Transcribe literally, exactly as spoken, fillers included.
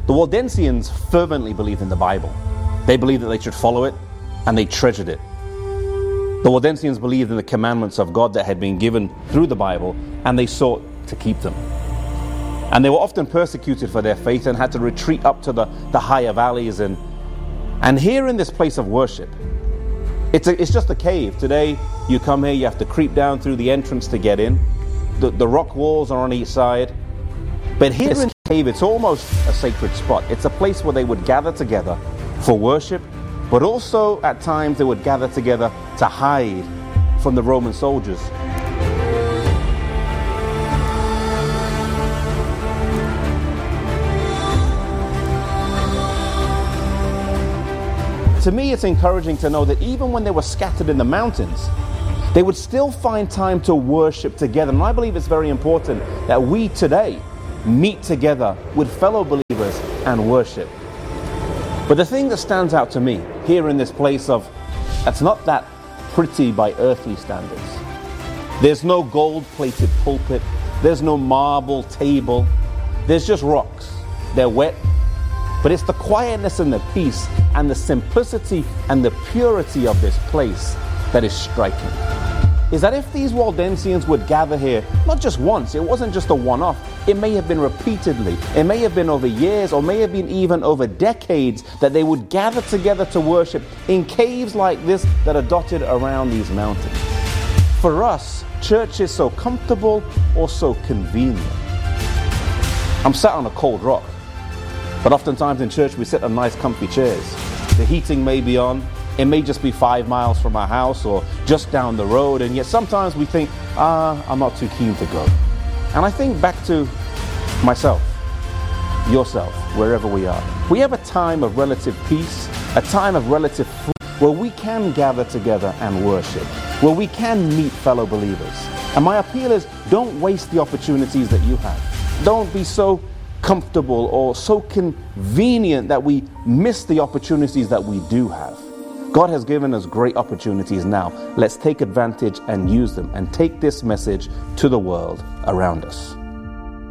The Waldensians fervently believed in the Bible. They believed that they should follow it, and they treasured it. The Waldensians believed in the commandments of God that had been given through the Bible, and they sought to keep them. And they were often persecuted for their faith and had to retreat up to the, the higher valleys. And, and here in this place of worship, it's, a, it's just a cave. Today, you come here, you have to creep down through the entrance to get in. The, the rock walls are on each side. But here in the cave, it's almost a sacred spot. It's a place where they would gather together for worship, but also at times they would gather together to hide from the Roman soldiers. To me, it's encouraging to know that even when they were scattered in the mountains, they would still find time to worship together. And I believe it's very important that we today meet together with fellow believers and worship. But the thing that stands out to me here in this place of, that's not that pretty by earthly standards. There's no gold-plated pulpit. There's no marble table. There's just rocks. They're wet. But it's the quietness and the peace and the simplicity and the purity of this place that is striking. Is that if these Waldensians would gather here, not just once, it wasn't just a one-off, it may have been repeatedly, it may have been over years, or may have been even over decades, that they would gather together to worship in caves like this that are dotted around these mountains. For us, church is so comfortable or so convenient. I'm sat on a cold rock, but oftentimes in church we sit on nice comfy chairs. The heating may be on. It may just be five miles from our house or just down the road, and yet sometimes we think, ah, I'm not too keen to go. And I think back to myself, yourself, wherever we are. We have a time of relative peace, a time of relative freedom, where we can gather together and worship, where we can meet fellow believers. And my appeal is, don't waste the opportunities that you have. Don't be so comfortable or so convenient that we miss the opportunities that we do have. God has given us great opportunities now. Let's take advantage and use them and take this message to the world around us.